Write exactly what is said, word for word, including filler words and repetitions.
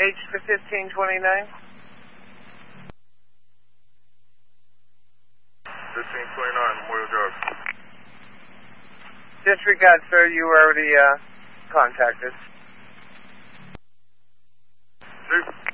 H to fifteen twenty-nine. fifteen twenty-nine, Memorial Drive. Disregard, sir. You were already uh, contacted. Chief.